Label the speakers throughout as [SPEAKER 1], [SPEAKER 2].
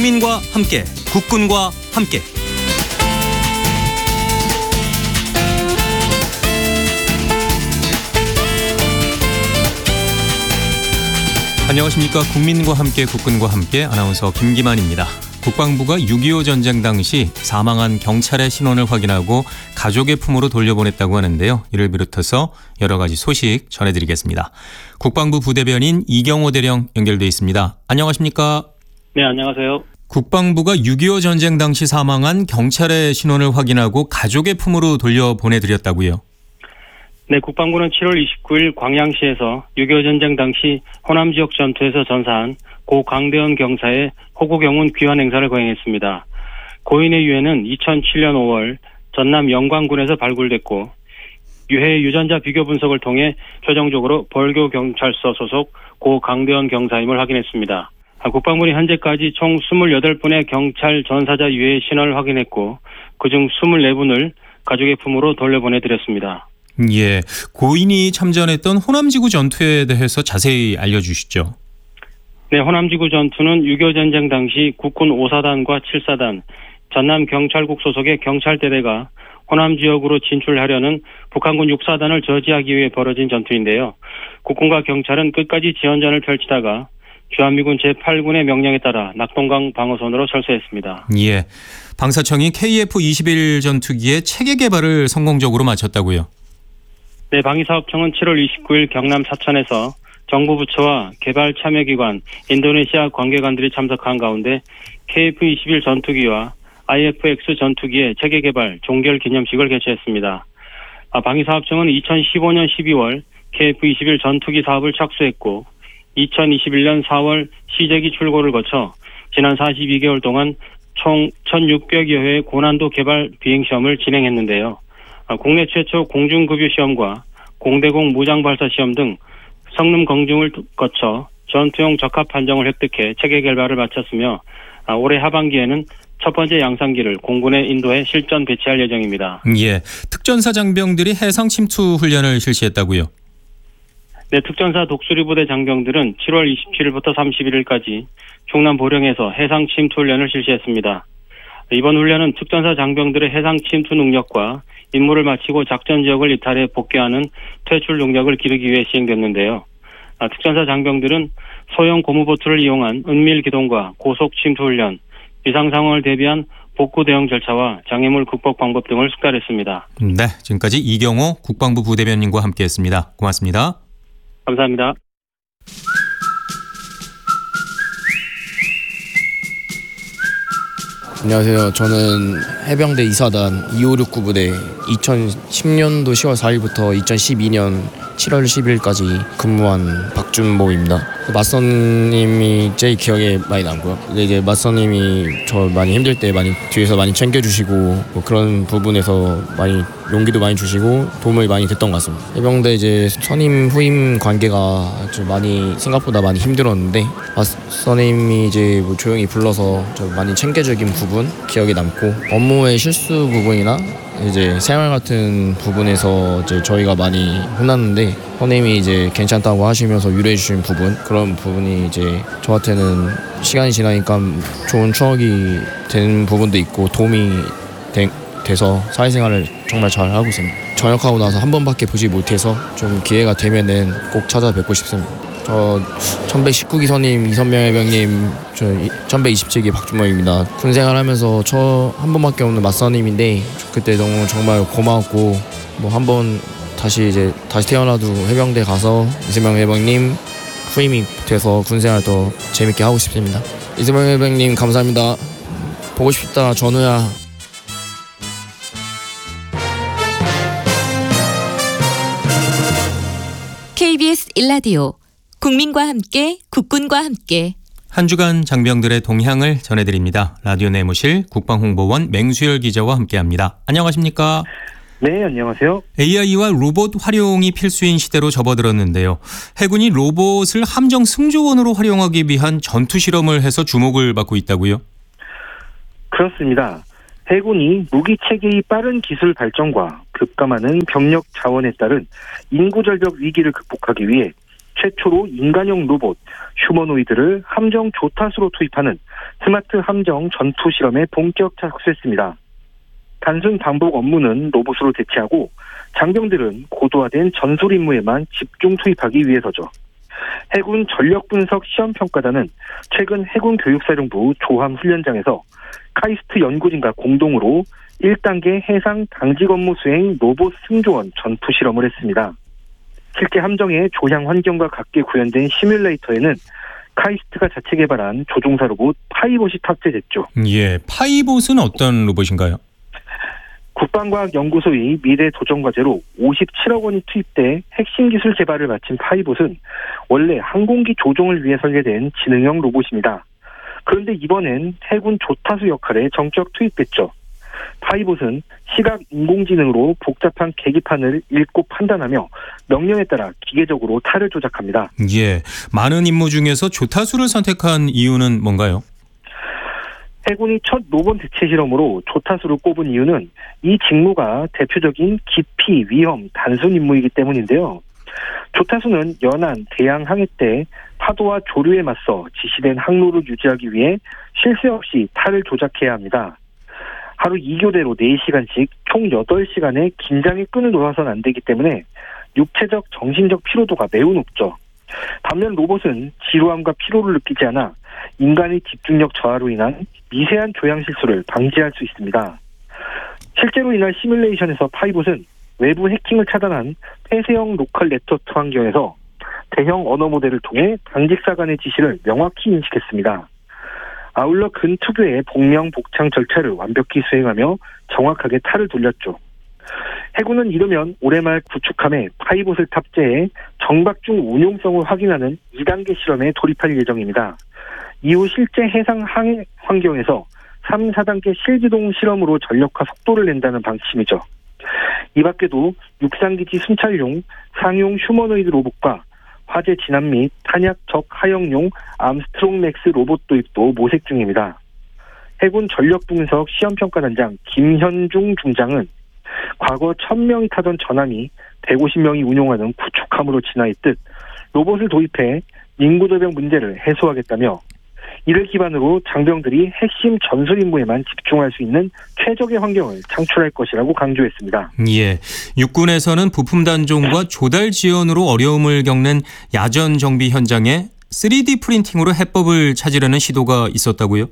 [SPEAKER 1] 국민과 함께, 국군과 함께. 안녕하십니까. 국민과 함께, 국군과 함께 아나운서 김기만입니다. 국방부가 6.25 전쟁 당시 사망한 경찰의 신원을 확인하고 가족의 품으로 돌려보냈다고 하는데요. 이를 비롯해서 여러 가지 소식 전해드리겠습니다. 국방부 부대변인 이경호 대령 연결돼 있습니다. 안녕하십니까?
[SPEAKER 2] 네, 안녕하세요.
[SPEAKER 1] 국방부가 6.25 전쟁 당시 사망한 경찰의 신원을 확인하고 가족의 품으로 돌려보내드렸다고요?
[SPEAKER 2] 네, 국방부는 7월 29일 광양시에서 6.25 전쟁 당시 호남 지역 전투에서 전사한 고 강대원 경사의 호구 경운 귀환 행사를 거행했습니다. 고인의 유해는 2007년 5월 전남 영광군에서 발굴됐고 유해 유전자 비교 분석을 통해 최종적으로 벌교 경찰서 소속 고 강대원 경사임을 확인했습니다. 국방부는 현재까지 총 28분의 경찰 전사자 유해의 신원을 확인했고 그중 24분을 가족의 품으로 돌려보내드렸습니다.
[SPEAKER 1] 예, 고인이 참전했던 호남지구 전투에 대해서 자세히 알려주시죠.
[SPEAKER 2] 네, 호남지구 전투는 6.25 전쟁 당시 국군 5사단과 7사단, 전남 경찰국 소속의 경찰대대가 호남 지역으로 진출하려는 북한군 6사단을 저지하기 위해 벌어진 전투인데요. 국군과 경찰은 끝까지 지원전을 펼치다가 주한미군 제8군의 명령에 따라 낙동강 방어선으로 철수했습니다.
[SPEAKER 1] 예, 방사청이 KF-21 전투기의 체계 개발을 성공적으로 마쳤다고요?
[SPEAKER 2] 네, 방위사업청은 7월 29일 경남 사천에서 정부 부처와 개발 참여기관, 인도네시아 관계관들이 참석한 가운데 KF-21 전투기와 IF-X 전투기의 체계 개발 종결 기념식을 개최했습니다. 방위사업청은 2015년 12월 KF-21 전투기 사업을 착수했고 2021년 4월 시제기 출고를 거쳐 지난 42개월 동안 총 1,600여 회의 고난도 개발 비행시험을 진행했는데요. 국내 최초 공중급유 시험과 공대공 무장발사 시험 등 성능 검증을 거쳐 전투용 적합 판정을 획득해 체계 개발을 마쳤으며 올해 하반기에는 첫 번째 양산기를 공군에 인도해 실전 배치할 예정입니다.
[SPEAKER 1] 예, 특전사 장병들이 해상 침투 훈련을 실시했다고요?
[SPEAKER 2] 네, 특전사 독수리부대 장병들은 7월 27일부터 31일까지 충남 보령에서 해상 침투 훈련을 실시했습니다. 이번 훈련은 특전사 장병들의 해상 침투 능력과 임무를 마치고 작전 지역을 이탈해 복귀하는 퇴출 능력을 기르기 위해 시행됐는데요. 특전사 장병들은 소형 고무보트를 이용한 은밀 기동과 고속 침투 훈련, 비상 상황을 대비한 복구 대응 절차와 장애물 극복 방법 등을 숙달했습니다.
[SPEAKER 1] 네, 지금까지 이경호 국방부 부대변인과 함께했습니다. 고맙습니다.
[SPEAKER 2] 감사합니다.
[SPEAKER 3] 안녕하세요. 저는 해병대 2사단 2569부대 2010년도 10월 4일부터 2012년 7월 10일까지 근무한 박준모입니다. 맞선님이 제일 기억에 많이 남고요. 근데 이제 맞선님이 저 많이 힘들 때 많이 뒤에서 많이 챙겨주시고 뭐 그런 부분에서 많이 용기도 많이 주시고 도움을 많이 됐던 것 같습니다. 해병대 이제 선임 후임 관계가 좀 많이 생각보다 많이 힘들었는데 맞선님이 이제 뭐 조용히 불러서 좀 많이 챙겨주긴 부분 기억에 남고 업무의 실수 부분이나 이제 생활 같은 부분에서 이제 저희가 많이 혼났는데 선생님이 이제 괜찮다고 하시면서 위로해 주신 부분 그런 부분이 이제 저한테는 시간이 지나니까 좋은 추억이 된 부분도 있고 도움이 돼서 사회생활을 정말 잘 하고 있습니다. 전역하고 나서 한 번밖에 보지 못해서 좀 기회가 되면은 꼭 찾아뵙고 싶습니다. 저 1119기 선임 이선명 해병님, 저 1127기 박준모입니다. 군생활하면서 저 한 번밖에 없는 맞선임인데 그때 너무 정말 고마웠고 뭐 한번 다시 태어나도 해병대 가서 이선명 해병님 후임이 돼서 군생활 더 재밌게 하고 싶습니다. 이선명 해병님 감사합니다. 보고 싶다 전우야.
[SPEAKER 4] KBS 1라디오 국민과 함께 국군과 함께
[SPEAKER 1] 한 주간 장병들의 동향을 전해드립니다. 라디오 내무실 국방홍보원 맹수열 기자와 함께합니다. 안녕하십니까?
[SPEAKER 5] 네, 안녕하세요.
[SPEAKER 1] AI와 로봇 활용이 필수인 시대로 접어들었는데요. 해군이 로봇을 함정 승조원으로 활용하기 위한 전투 실험을 해서 주목을 받고 있다고요?
[SPEAKER 5] 그렇습니다. 해군이 무기 체계의 빠른 기술 발전과 급감하는 병력 자원에 따른 인구 절벽 위기를 극복하기 위해 최초로 인간형 로봇 휴머노이드를 함정 조타수로 투입하는 스마트 함정 전투 실험에 본격 착수했습니다. 단순 방복 업무는 로봇으로 대체하고 장병들은 고도화된 전술 임무에만 집중 투입하기 위해서죠. 해군 전력분석 시험평가단은 최근 해군 교육사령부 조함 훈련장에서 카이스트 연구진과 공동으로 1단계 해상 당직 업무 수행 로봇 승조원 전투 실험을 했습니다. 실제 함정의 조향 환경과 같게 구현된 시뮬레이터에는 카이스트가 자체 개발한 조종사 로봇 파이봇이 탑재됐죠.
[SPEAKER 1] 예, 파이봇은 어떤 로봇인가요?
[SPEAKER 5] 국방과학연구소의 미래 도전과제로 57억 원이 투입돼 핵심 기술 개발을 마친 파이봇은 원래 항공기 조종을 위해 설계된 지능형 로봇입니다. 그런데 이번엔 해군 조타수 역할에 정적 투입됐죠. 파이봇은 시각 인공지능으로 복잡한 계기판을 읽고 판단하며 명령에 따라 기계적으로 탈을 조작합니다.
[SPEAKER 1] 예, 많은 임무 중에서 조타수를 선택한 이유는 뭔가요?
[SPEAKER 5] 해군이 첫 로봇 대체 실험으로 조타수를 꼽은 이유는 이 직무가 대표적인 기피, 위험, 단순 임무이기 때문인데요. 조타수는 연안, 대양 항해 때 파도와 조류에 맞서 지시된 항로를 유지하기 위해 쉴 새 없이 탈을 조작해야 합니다. 하루 2교대로 4시간씩 총 8시간의 긴장의 끈을 놓아서는 안 되기 때문에 육체적, 정신적 피로도가 매우 높죠. 반면 로봇은 지루함과 피로를 느끼지 않아 인간의 집중력 저하로 인한 미세한 조향 실수를 방지할 수 있습니다. 실제로 이날 시뮬레이션에서 파이봇은 외부 해킹을 차단한 폐쇄형 로컬 네트워크 환경에서 대형 언어 모델을 통해 당직사 간의 지시를 명확히 인식했습니다. 아울러 근투교의 복명 복창 절차를 완벽히 수행하며 정확하게 탈을 돌렸죠. 해군은 이르면 올해 말 구축함에 파이봇을 탑재해 정박 중 운용성을 확인하는 2단계 실험에 돌입할 예정입니다. 이후 실제 해상 항해 환경에서 3, 4단계 실지동 실험으로 전력화 속도를 낸다는 방침이죠. 이 밖에도 육상기지 순찰용 상용 휴머노이드 로봇과 화재 진압 및 탄약 적 하역용 암스트롱 맥스 로봇 도입도 모색 중입니다. 해군 전력분석 시험평가단장 김현중 중장은 과거 1000명이 타던 전함이 150명이 운용하는 구축함으로 진화했듯 로봇을 도입해 인구조병 문제를 해소하겠다며 이를 기반으로 장병들이 핵심 전술 임무에만 집중할 수 있는 최적의 환경을 창출할 것이라고 강조했습니다.
[SPEAKER 1] 예, 육군에서는 부품 단종과 조달 지연으로 어려움을 겪는 야전 정비 현장에 3D 프린팅으로 해법을 찾으려는 시도가 있었다고요?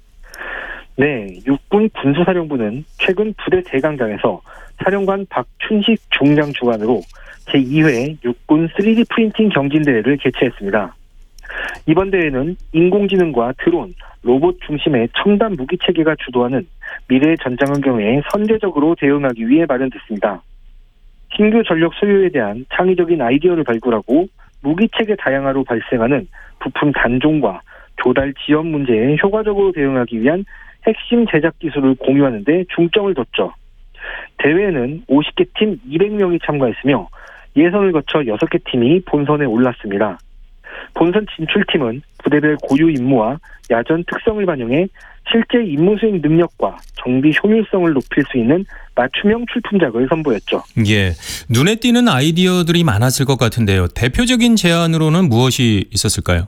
[SPEAKER 5] 네, 육군 군수사령부는 최근 부대 대강당에서 사령관 박춘식 중장 주관으로 제2회 육군 3D 프린팅 경진대회를 개최했습니다. 이번 대회는 인공지능과 드론, 로봇 중심의 첨단 무기체계가 주도하는 미래의 전장 환경에 선제적으로 대응하기 위해 마련됐습니다. 신규 전력 소요에 대한 창의적인 아이디어를 발굴하고 무기체계 다양화로 발생하는 부품 단종과 조달 지연 문제에 효과적으로 대응하기 위한 핵심 제작 기술을 공유하는 데 중점을 뒀죠. 대회에는 50개 팀 200명이 참가했으며 예선을 거쳐 6개 팀이 본선에 올랐습니다. 본선 진출팀은 부대별 고유 임무와 야전 특성을 반영해 실제 임무 수행 능력과 정비 효율성을 높일 수 있는 맞춤형 출품작을 선보였죠.
[SPEAKER 1] 예, 눈에 띄는 아이디어들이 많았을 것 같은데요. 대표적인 제안으로는 무엇이 있었을까요?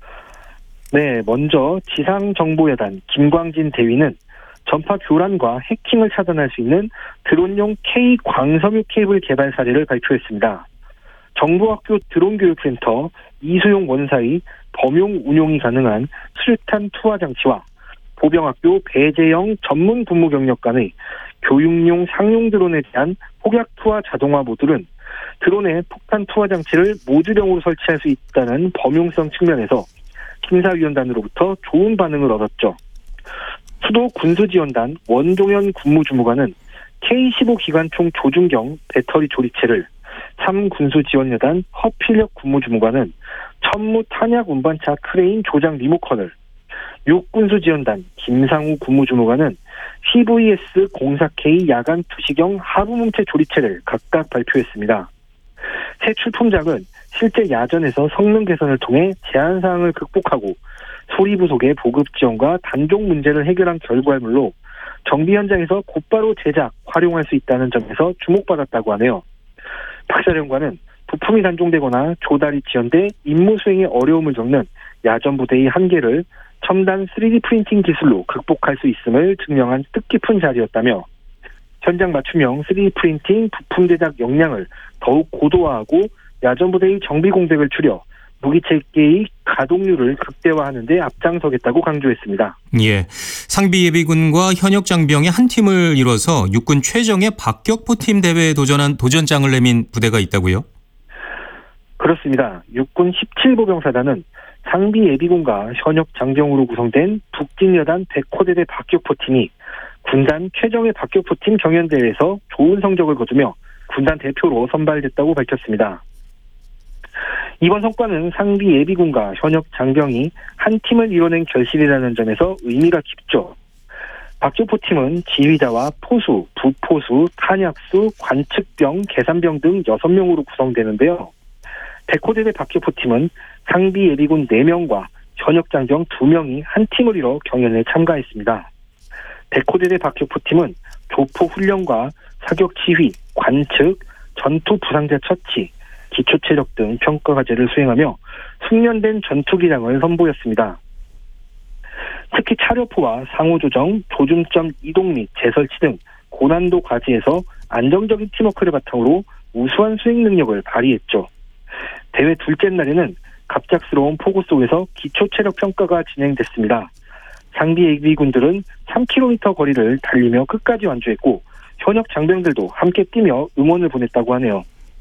[SPEAKER 5] 네, 먼저 지상정보여단 김광진 대위는 전파 교란과 해킹을 차단할 수 있는 드론용 K 광섬유 케이블 개발 사례를 발표했습니다. 정부학교 드론교육센터 이수용 원사의 범용 운용이 가능한 수류탄 투하 장치와 보병학교 배재영 전문 군무 경력 간의 교육용 상용 드론에 대한 폭약 투하 자동화 모듈은 드론에 폭탄 투하 장치를 모듈형으로 설치할 수 있다는 범용성 측면에서 심사위원단으로부터 좋은 반응을 얻었죠. 수도 군수지원단 원종현 군무주무관은 K-15 기관총 조준경 배터리 조립체를 3군수지원여단 허필력 군무주무관은 천무 탄약 운반차 크레인 조작 리모컨을 6군수지원단 김상우 군무주무관은 CVS 04K 야간 투시경 하부뭉체 조립체를 각각 발표했습니다. 새 출품작은 실제 야전에서 성능 개선을 통해 제한사항을 극복하고 소리 부속의 보급 지원과 단종 문제를 해결한 결과물로 정비 현장에서 곧바로 제작, 활용할 수 있다는 점에서 주목받았다고 하네요. 박 사령관은 부품이 단종되거나 조달이 지연돼 임무 수행에 어려움을 겪는 야전부대의 한계를 첨단 3D 프린팅 기술로 극복할 수 있음을 증명한 뜻깊은 자리였다며 현장 맞춤형 3D 프린팅 부품 제작 역량을 더욱 고도화하고 야전부대의 정비 공백을 줄여 무기체계의 가동률을 극대화하는 데 앞장서겠다고 강조했습니다.
[SPEAKER 1] 예, 상비 예비군과 현역 장병의 한 팀을 이뤄서 육군 최정예 박격포팀 대회에 도전한 도전장을 내민 부대가 있다고요?
[SPEAKER 5] 그렇습니다. 육군 17보병사단은 상비 예비군과 현역 장병으로 구성된 북진여단 백호대대 박격포팀이 군단 최정예 박격포팀 경연대회에서 좋은 성적을 거두며 군단 대표로 선발됐다고 밝혔습니다. 이번 성과는 상비 예비군과 현역 장병이 한 팀을 이뤄낸 결실이라는 점에서 의미가 깊죠. 박격포팀은 지휘자와 포수, 부포수, 탄약수, 관측병, 계산병 등 6명으로 구성되는데요. 백호대대 박격포팀은 상비 예비군 4명과 현역 장병 2명이 한 팀을 이뤄 경연에 참가했습니다. 백호대대 박격포팀은 조포 훈련과 사격 지휘, 관측, 전투 부상자 처치, 기초체력 등 평가 과제를 수행하며 숙련된 전투기량을 선보였습니다. 특히 차려포와 상호조정, 조준점 이동 및 재설치 등 고난도 과제에서 안정적인 팀워크를 바탕으로 우수한 수행 능력을 발휘했죠. 대회 둘째 날에는 갑작스러운 폭우 속에서 기초체력 평가가 진행됐습니다. 상비 예비군들은 3km 거리를 달리며 끝까지 완주했고 현역 장병들도 함께 뛰며 응원을 보냈다고 하네요.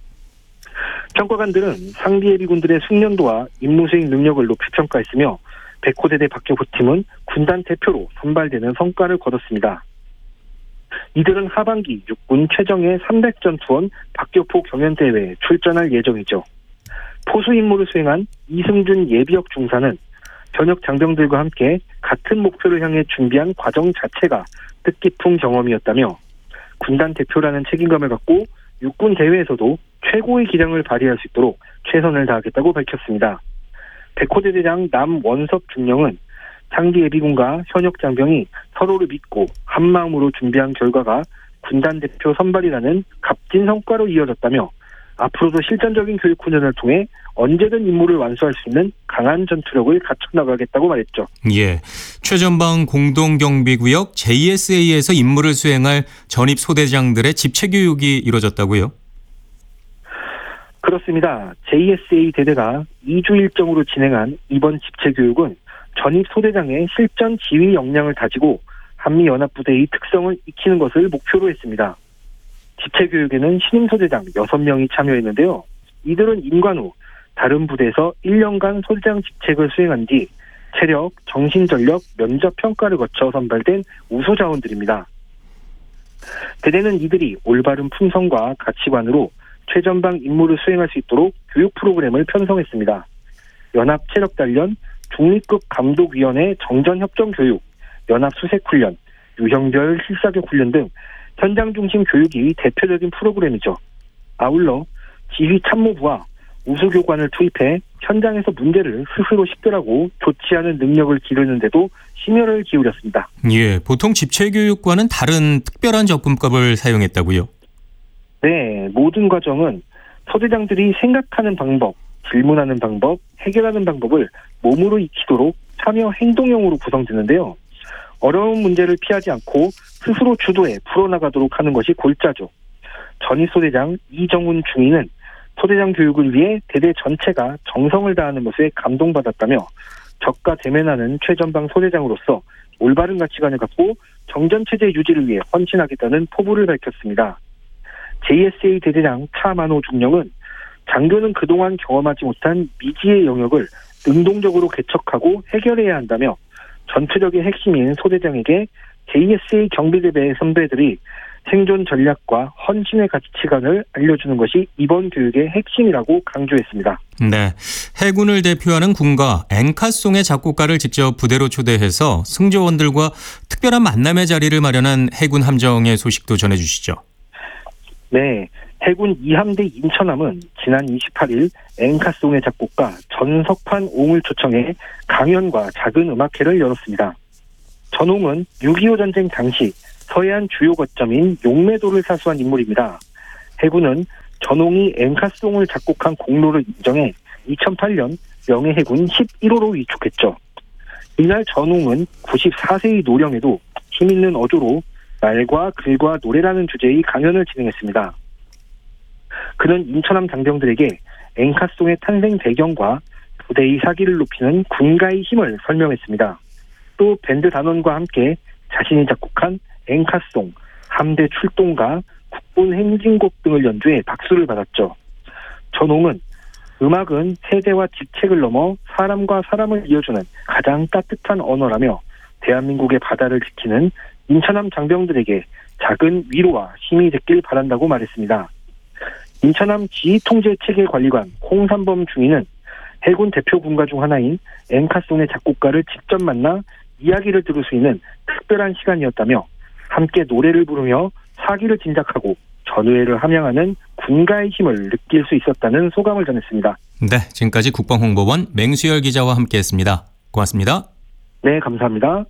[SPEAKER 5] 평가관들은 상비 예비군들의 숙련도와 임무 수행 능력을 높이 평가했으며 백호대대 박격포팀은 군단 대표로 선발되는 성과를 거뒀습니다. 이들은 하반기 육군 최정예 300전투원 박격포 경연대회에 출전할 예정이죠. 포수 임무를 수행한 이승준 예비역 중사는 현역 장병들과 함께 같은 목표를 향해 준비한 과정 자체가 뜻깊은 경험이었다며 군단 대표라는 책임감을 갖고 육군 대회에서도 최고의 기량을 발휘할 수 있도록 최선을 다하겠다고 밝혔습니다. 백호대대장 남원섭 중령은 상비 예비군과 현역 장병이 서로를 믿고 한마음으로 준비한 결과가 군단 대표 선발이라는 값진 성과로 이어졌다며 앞으로도 실전적인 교육 훈련을 통해 언제든 임무를 완수할 수 있는 강한 전투력을 갖춰나가겠다고 말했죠.
[SPEAKER 1] 예, 최전방 공동경비구역 JSA에서 임무를 수행할 전입 소대장들의 집체교육이 이루어졌다고요?
[SPEAKER 5] 그렇습니다. JSA 대대가 2주 일정으로 진행한 이번 집체교육은 전입 소대장의 실전 지휘 역량을 다지고 한미연합부대의 특성을 익히는 것을 목표로 했습니다. 집체교육에는 신임 소대장 6명이 참여했는데요. 이들은 임관 후 다른 부대에서 1년간 소대장 직책을 수행한 뒤 체력, 정신전력, 면접 평가를 거쳐 선발된 우수 자원들입니다. 대대는 이들이 올바른 품성과 가치관으로 최전방 임무를 수행할 수 있도록 교육 프로그램을 편성했습니다. 연합체력단련, 중립급 감독위원회 정전협정교육, 연합수색훈련, 유형별 실사격훈련 등 현장 중심 교육이 대표적인 프로그램이죠. 아울러 지휘참모부와 우수교관을 투입해 현장에서 문제를 스스로 식별하고 조치하는 능력을 기르는 데도 심혈을 기울였습니다.
[SPEAKER 1] 예, 보통 집체교육과는 다른 특별한 접근법을 사용했다고요?
[SPEAKER 5] 네, 모든 과정은 소대장들이 생각하는 방법, 질문하는 방법, 해결하는 방법을 몸으로 익히도록 참여 행동형으로 구성되는데요. 어려운 문제를 피하지 않고 스스로 주도해 풀어나가도록 하는 것이 골자죠. 전입 소대장 이정훈 중위는 소대장 교육을 위해 대대 전체가 정성을 다하는 모습에 감동받았다며 적과 대면하는 최전방 소대장으로서 올바른 가치관을 갖고 정전체제 유지를 위해 헌신하겠다는 포부를 밝혔습니다. JSA 대대장 차만호 중령은 장교는 그동안 경험하지 못한 미지의 영역을 능동적으로 개척하고 해결해야 한다며 전투력의 핵심인 소대장에게 JSA 경비대대 선배들이 생존 전략과 헌신의 가치관을 알려주는 것이 이번 교육의 핵심이라고 강조했습니다.
[SPEAKER 1] 네, 해군을 대표하는 군가 엔카송의 작곡가를 직접 부대로 초대해서 승조원들과 특별한 만남의 자리를 마련한 해군 함정의 소식도 전해주시죠.
[SPEAKER 5] 네, 해군 2함대 인천함은 지난 28일 엔카송의 작곡가 전석환 옹을 초청해 강연과 작은 음악회를 열었습니다. 전옹은 6.25 전쟁 당시 서해안 주요 거점인 용매도를 사수한 인물입니다. 해군은 전홍이 앵카송을 작곡한 공로를 인정해 2008년 명예해군 11호로 위촉했죠. 이날 전홍은 94세의 노령에도 힘있는 어조로 말과 글과 노래라는 주제의 강연을 진행했습니다. 그는 인천함 장병들에게 앵카송의 탄생 배경과 부대의 사기를 높이는 군가의 힘을 설명했습니다. 또 밴드 단원과 함께 자신이 작곡한 앵카송, 함대 출동가, 국군 행진곡 등을 연주해 박수를 받았죠. 전홍은 음악은 세대와 직책을 넘어 사람과 사람을 이어주는 가장 따뜻한 언어라며 대한민국의 바다를 지키는 인천함 장병들에게 작은 위로와 힘이 됐길 바란다고 말했습니다. 인천함 지휘통제체계 관리관 홍삼범 중위는 해군 대표 군가 중 하나인 앵카송의 작곡가를 직접 만나 이야기를 들을 수 있는 특별한 시간이었다며 함께 노래를 부르며 사기를 진작하고 전우회를 함양하는 군가의 힘을 느낄 수 있었다는 소감을 전했습니다.
[SPEAKER 1] 네, 지금까지 국방홍보원 맹수열 기자와 함께했습니다. 고맙습니다.
[SPEAKER 5] 네, 감사합니다.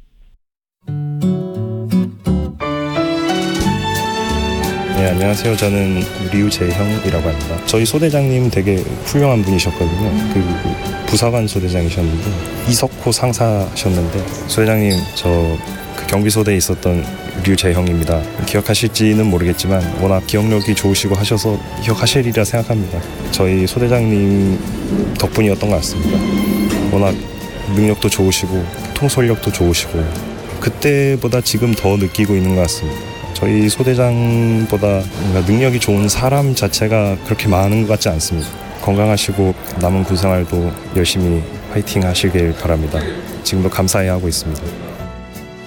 [SPEAKER 6] 네, 안녕하세요. 저는 류재형이라고 합니다. 저희 소대장님 되게 훌륭한 분이셨거든요. 그 부사관 소대장이셨는데 이석호 상사셨는데 소대장님 저 그 경비소대에 있었던 류재형입니다. 기억하실지는 모르겠지만 워낙 기억력이 좋으시고 하셔서 기억하시리라 생각합니다. 저희 소대장님 덕분이었던 것 같습니다. 워낙 능력도 좋으시고 통솔력도 좋으시고 그때보다 지금 더 느끼고 있는 것 같습니다. 저희 소대장보다 뭔가 능력이 좋은 사람 자체가 그렇게 많은 것 같지 않습니다. 건강하시고 남은 군생활도 열심히 화이팅 하시길 바랍니다. 지금도 감사해하고 있습니다.